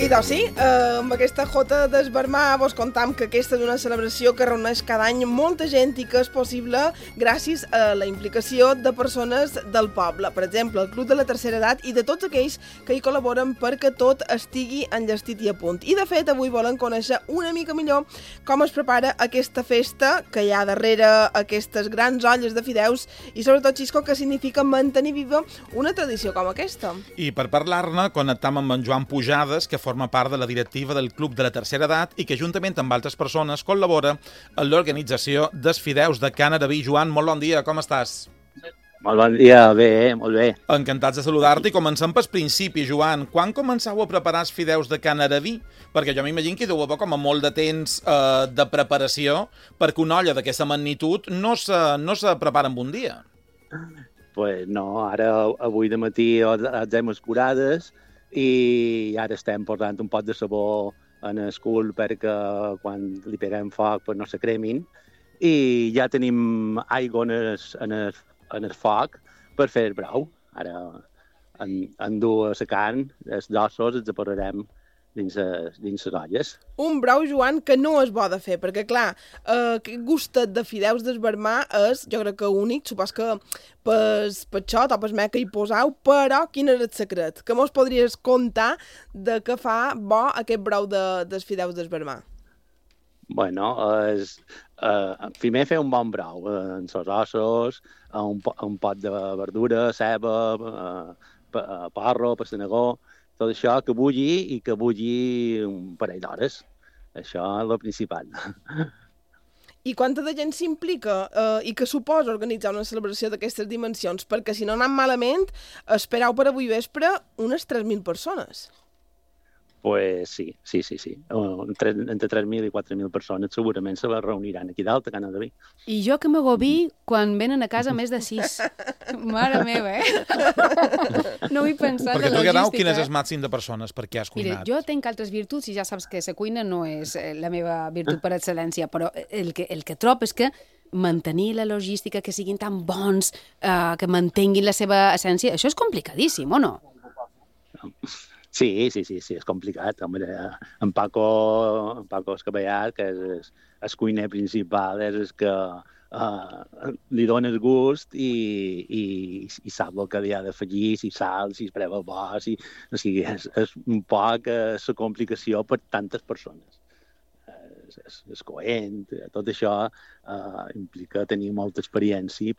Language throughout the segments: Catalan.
I doncs sí, amb aquesta Jota d'Esbarmar vos contam que aquesta és una celebració que reuneix cada any molta gent i que és possible gràcies a la implicació de persones del poble. Per exemple, el Club de la Tercera Edat i de tots aquells que hi col·laboren perquè tot estigui enllestit i a punt. I de fet, avui volen conèixer una mica millor com es prepara aquesta festa que hi ha darrere aquestes grans olles de fideus i sobretot, Xisco, que significa mantenir viva una tradició com aquesta. I per parlar-ne, connectam amb en Joan Pujades, que forma part de la directiva del Club de la Tercera Edat i que juntament amb altres persones col·labora en l'organització dels fideus de Can Araví. Joan, molt bon dia, com estàs? Molt bon dia, bé, molt bé. Encantats de saludar-te i comencem pel principi, Joan. Quan començau a preparar els fideus de Can Araví? Perquè jo m'imagino que deu haver com a molt de temps de preparació perquè una olla d'aquesta magnitud no se prepara en un dia. Pues no, ara avui de matí els hem escurades i ara estem posant un pot de sabó en el cul perquè quan li peguem foc pues no se cremin i ja tenim aigua en el foc per fer el brou. Ara en dur la carn, els ossos els posarem dins les olles. Un brou, Joan, que no és bo de fer, perquè, clar, aquest gustet de fideus d'Esbarmar és, jo crec que únic, supos que per xot o per me que hi posau, però quin és el secret? Que mos podries contar de què fa bo aquest brou dels fideus d'Esbarmar? Bueno, primer fer un bon brou, amb els ossos, un pot de verdura, ceba, porro, passanegó, tot això que bulli un parell d'hores. Això és el principal. I quanta de gent s'implica i què suposa organitzar una celebració d'aquestes dimensions? Perquè si no anant malament, esperau per avui vespre unes 3.000 persones. Pues sí. Entre 3.000 i 4.000 persones segurament se reuniran aquí dalt a Can Araví. I jo que m'agobi quan venen a casa més de 6. Mare meva, No vull pensar perquè en la logística. Perquè tu, quin és el màxim de persones per què has cuinat? Mira, jo tenc altres virtuts i ja saps que la cuina no és la meva virtut per excel·lència, però el que trobo és que mantenir la logística, que siguin tan bons, que mantenguin la seva essència, això és complicadíssim, o no? Sí, és complicat. Home, en Paco Escapellat, que és el cuiner principal, és el que li dona el gust i sap el que li ha d'afegir, si sal, si es preva bo, o sigui, és un poc la complicació per tantes persones. És coent, tot això implica tenir molta experiència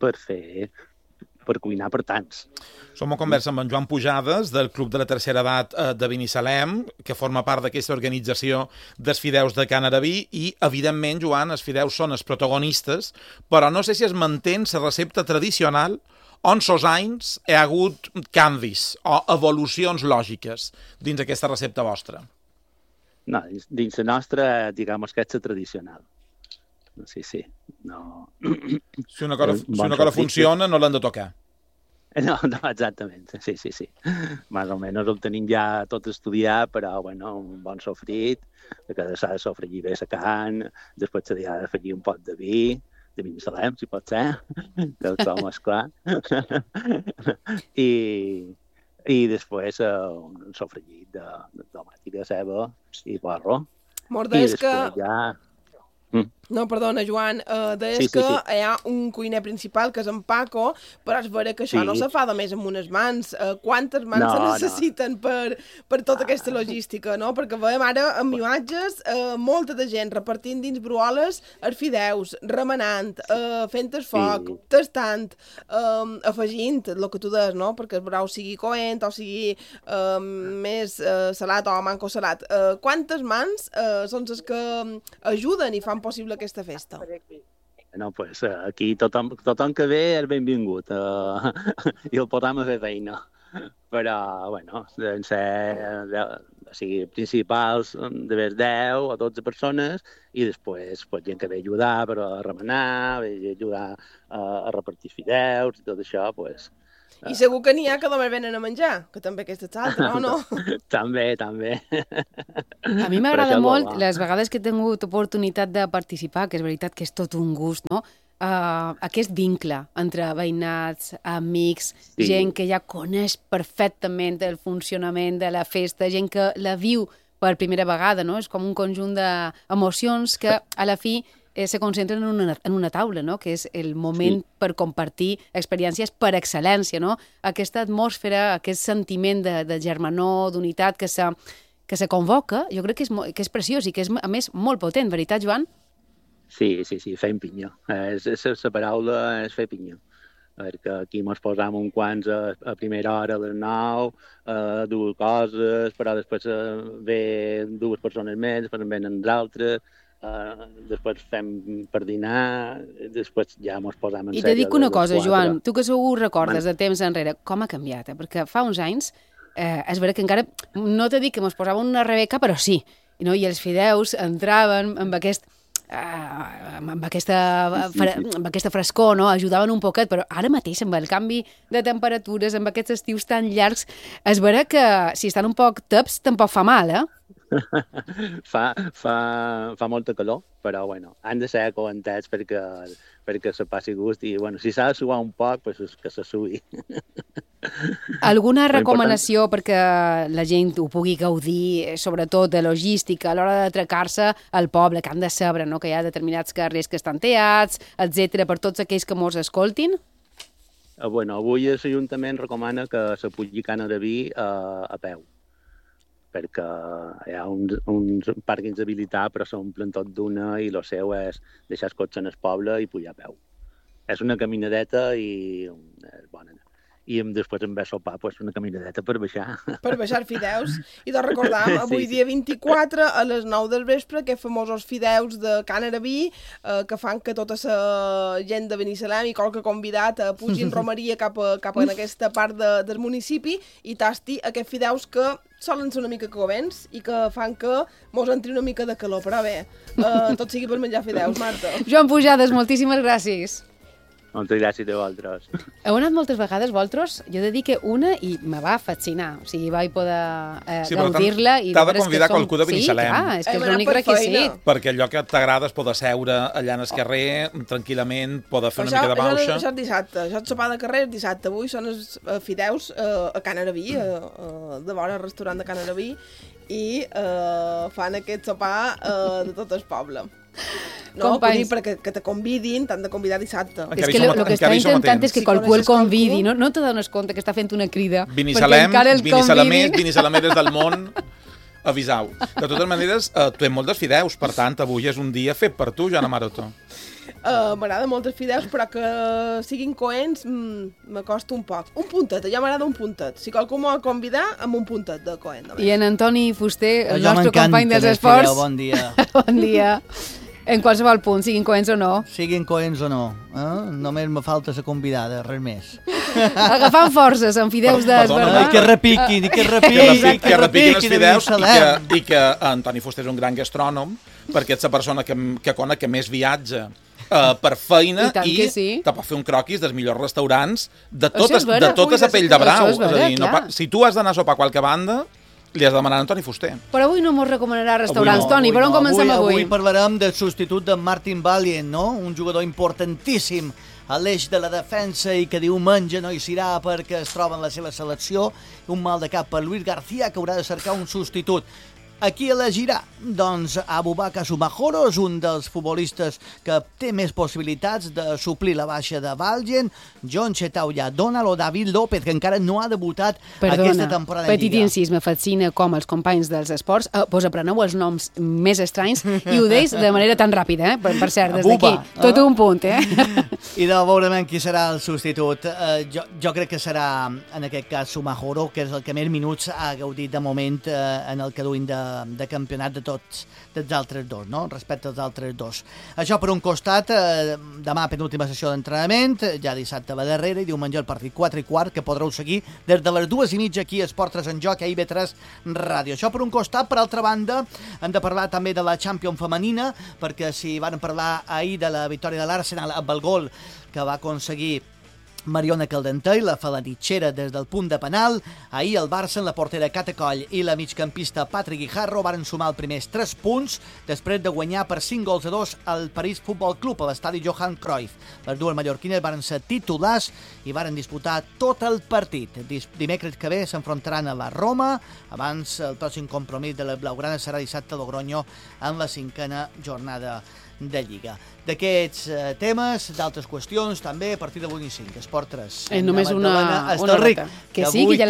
per cuinar per tants. Som a conversa amb en Joan Pujades, del Club de la Tercera Edat de Binissalem, que forma part d'aquesta organització dels fideus de Can Araví, i, evidentment, Joan, els fideus són els protagonistes, però no sé si es manté la recepta tradicional on sos anys hi ha hagut canvis o evolucions lògiques dins aquesta recepta vostra. No, dins la nostra, diguem que és la tradicional. Sí. No. Si una cosa funciona, no l'han de tocar. No, exactament, sí. Més o menys el tenim ja tot estudiat, però, bueno, un bon sofrit, que s'ha de sofregir bé la carn, després s'ha d'afegir un pot de vi, de Binissalem, si pot ser, que el som esclar. I després un sofregit de tomàtic, de ceba i porro. Morda, és que... Ja... No, perdona, Joan, deies que hi ha un cuiner principal, que és en Paco, però és vera que això no se fa de més amb unes mans. Quantes mans se necessiten per tota aquesta logística, no? Perquè veiem ara, amb imatges, molta de gent repartint dins bruoles els fideus, remenant, fent el foc, tastant, afegint el que tu deies, no? Perquè el brou sigui coent o sigui més salat o manco salat. Quantes mans són les que ajuden i fan possible aquesta festa? No, pues aquí tothom que ve és benvingut i el podem fer feina. Però, bueno, deuen ser principals de més 10 o 12 persones i després gent que ve a ajudar a remenar, ve a ajudar a repartir fideus i tot això, pues... I segur que n'hi ha que només venen a menjar, que també aquesta és altra, o no? També. A mi m'agrada molt, les vegades que he tingut oportunitat de participar, que és veritat que és tot un gust, no? Aquest vincle entre veïnats, amics, gent que ja coneix perfectament el funcionament de la festa, gent que la viu per primera vegada, no? És com un conjunt d'emocions que a la fi se concentren en una taula, no? Que és el moment per compartir experiències per excel·lència, no? Aquesta atmosfera, aquest sentiment de germanor, d'unitat que se convoca, jo crec que és preciós i que és, a més, molt potent, veritat, Joan? Sí, fem pinya. La paraula és fer pinya. Perquè aquí ens posam un quants a primera hora a les 9, dues coses, però després ve dues persones més, després en venen d'altres, després fem per dinar, després ja ens posam en sèrio. I te dic una cosa, Joan, tu que segur recordes de temps enrere, com ha canviat, Perquè fa uns anys, és vera que encara, no te dic que ens posàvem una rebeca, però sí, no? I els fideus entraven amb aquesta frescor, no? Ajudaven un poquet, però ara mateix amb el canvi de temperatures, amb aquests estius tan llargs, és vera que si estan un poc taps tampoc fa mal, fa molta calor, però bueno, han de ser coentats perquè se passi gust i bueno, si s'ha de suar un poc, pues que se suï. Alguna recomanació perquè la gent ho pugui gaudir, sobretot de logística, a l'hora d'atracar-se al poble, que han de saber, no? Que hi ha determinats carrers que estan teats, etc., per tots aquells que mos escoltin? Bueno, avui l'Ajuntament recomana que se pugi Cana de Vi a peu, perquè hi ha uns pàrquings habilitats, però s'omplen tot d'una i el seu és deixar el cotxe en el poble i pujar a peu. És una caminadeta i és bona. I després en ve a sopar una caminadeta per baixar. Per baixar fideus. I de recordar, avui dia 24, a les 9 del vespre, aquests famosos fideus de Can Arabí, que fan que tota la gent de Binissalem i qualque convidat pugin romeria cap en aquesta part del municipi i tasti aquests fideus que solen ser una mica covents i que fan que mos entri una mica de calor. Però bé, tot sigui per menjar fideus, Marta. Joan Pujades, moltíssimes gràcies. Moltes gràcies a vosaltres. Heu anat moltes vegades, vosaltres? Jo he de dir que una i me va fascinar. O sigui, vaig poder gaudir-la. T'ha de convidar qualcú de Binissalem. Sí, clar, és que és l'únic requisit. Perquè allò que t'agrada és poder seure allà en el carrer, tranquil·lament, poder fer una mica de bauxa. Això és dissabte, això és sopar de carrer és dissabte. Avui són els fideus a Can Arabí, de vora al restaurant de Can Arabí, i fan aquest sopar de tot el poble. No, vull dir perquè te convidin, t'han de convidar dissabte. És que el que està intentant és que qualcú el convidi, no te dones compte que està fent una crida. Binissalemers del món, avisau. De totes maneres, tu ets molt dels fideus, per tant, avui és un dia fet per tu, Joana Maroto. M'agrada molt els fideus, però que siguin coents m'acosta un poc. Un puntet, ja m'agrada un puntet. Si qualcú m'ho va convidar, amb un puntet de coent. I en Antoni Fuster, el nostre company dels esports. Bon dia. Bon dia. En qualsevol punt, siguin coents o no. Siguin coents o no. Només me falta la convidada, res més. Agafant forces amb fideus d'esberdar. I que repiquin, que repiquin els fideus i que Antoni Fuster és un gran gastrònom, perquè és la persona que conec que més viatja per feina i te pot fer un croquis dels millors restaurants de tota la pell de brau. És a dir, si tu has d'anar a sopar a qualque banda, li has de demanar a Antoni Fuster. Però avui no mos recomanarà restaurants, Toni. Per on comencem avui? Avui parlarem del substitut de Martin Valient, no? Un jugador importantíssim a l'eix de la defensa i que diumenge no hi serà perquè es troba en la seva selecció. Un mal de cap per Luis García, que haurà de cercar un substitut. A qui elegirà? Doncs Abubakar Sumahoro és un dels futbolistes que té més possibilitats de suplir la baixa de Valgen, John Chetauya Donald o David López, que encara no ha debutat aquesta temporada de Lliga. Petit incís, me fascina com els companys dels esports apreneu els noms més estranys i ho deis de manera tan ràpida, per cert, des d'aquí. Tot un punt, I de veurem qui serà el substitut. Jo crec que serà, en aquest cas, Sumahoro, que és el que més minuts ha gaudit de moment en el que duim de campionat de tots dels altres dos, no? Respecte als altres dos. Això per un costat, demà penúltima sessió d'entrenament, ja dissabte va darrere i diumenge el partit 4:15, que podreu seguir des de les 2:30 aquí a Esport 3 en Joc a IB3 Ràdio. Això per un costat. Per altra banda, hem de parlar també de la Champions femenina, perquè si van parlar ahir de la victòria de l'Arsenal amb el gol que va aconseguir Mariona Caldentei, la falanitxera des del punt de penal. Ahir el Barça, en la portera Cata Coll i la migcampista Patrick Guijarro varen sumar els primers 3 punts després de guanyar per 5-2 al París Futbol Club a l'estadi Johan Cruyff. Les dues mallorquines varen ser titulars i varen disputar tot el partit. Dimecres que ve s'enfrontaran a la Roma. Abans, el pròxim compromís de la Blaugrana serà dissabte a Logroño en la 5a jornada de Lliga. D'aquests temes, d'altres qüestions, també a partir de 8 i 5, Esport 3. Només una nota. Que sí, que ja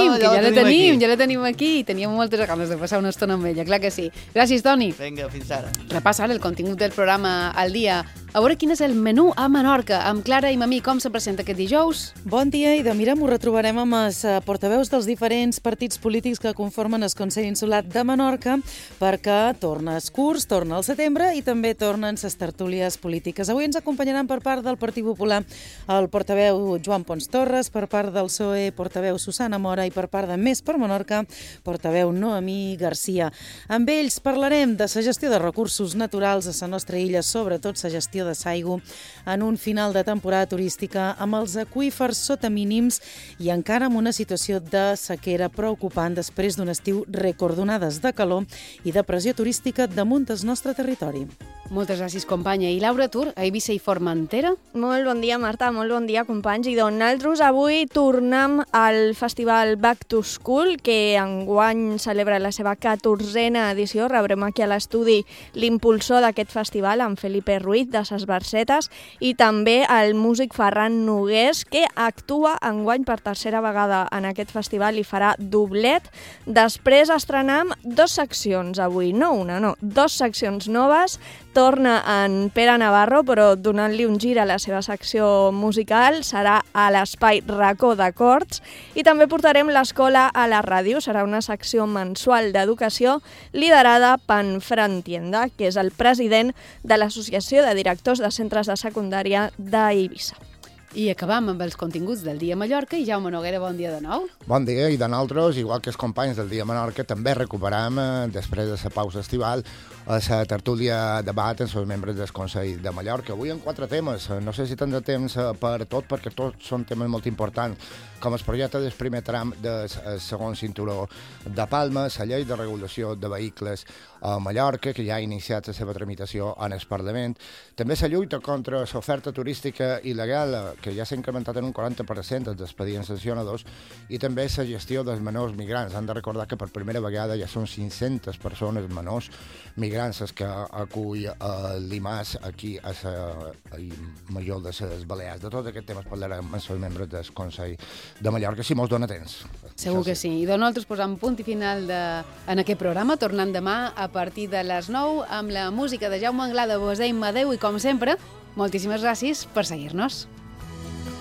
la tenim aquí. Teníem moltes ganes de passar una estona amb ella, clar que sí. Gràcies, Toni. Vinga, fins ara. Repassa ara el contingut del programa al dia. A veure quin és el menú a Menorca. Amb Clara i Mamí, com se presenta aquest dijous? Bon dia, i de Mira'm ho retrobarem amb els portaveus dels diferents partits polítics que conformen el Consell Insular de Menorca, perquè torna el curs, torna al setembre i també tornen les tertúlies polítiques. Avui ens acompanyaran per part del Partit Popular el portaveu Joan Pons Torres, per part del PSOE portaveu Susana Mora i per part de Més per Menorca portaveu Noemí Garcia. Amb ells parlarem de la gestió de recursos naturals a la nostra illa, sobretot la gestió de l'aigua en un final de temporada turística amb els aqüífers sota mínims i encara amb una situació de sequera preocupant després d'un estiu rècord d'onades de calor i de pressió turística damunt del nostre territori. Moltes gràcies, companya. I Laura Tur, a Eivissa i Formentera? Molt bon dia, Marta, molt bon dia, companys. I nosaltres avui tornem al festival Back to School, que enguany celebra la seva 14a edició. Rebrem aquí a l'estudi l'impulsor d'aquest festival, en Felipe Ruiz, de Ses Barcetes, i també el músic Ferran Nogués, que actua enguany per tercera vegada en aquest festival i farà doblet. Després estrenem 2 seccions avui, no una, no, 2 seccions noves. Torna en Pere Navarro, però donant-li un gir a la seva secció musical, serà a l'espai Racó d'Acords, i també portarem l'escola a la ràdio. Serà una secció mensual d'educació liderada per Fran Tienda, que és el president de l'Associació de Directors de Centres de Secundària d'Eivissa. I acabam amb els continguts del Dia Mallorca i Jaume Noguera, bon dia de nou. Bon dia, i de nosaltres, igual que els companys del Dia Menorca, també recuperam, després de la pausa estival, la tertúlia debat amb els membres del Consell de Mallorca. Avui amb 4 temes, no sé si tindrà temps per tot, perquè tots són temes molt importants, com el projecte del primer tram del segon cinturó de Palma, la llei de regulació de vehicles a Mallorca, que ja ha iniciat la seva tramitació en el Parlament, també la lluita contra l'oferta turística il·legal, que ja s'ha incrementat en un 40% els expedients sancionadors, i també la gestió dels menors migrants. Han de recordar que per primera vegada ja són 500 persones menors migrants els que acull l'IMAS aquí a la Major de les Balears. De tot aquest tema parlarem amb els membres del Consell de Mallorca, si mos dona temps. Segur que sí. I de nosaltres posam punt i final en aquest programa, tornant demà a partir de les 9 amb la música de Jaume Anglada. Vos deim adeu i, com sempre, moltíssimes gràcies per seguir-nos.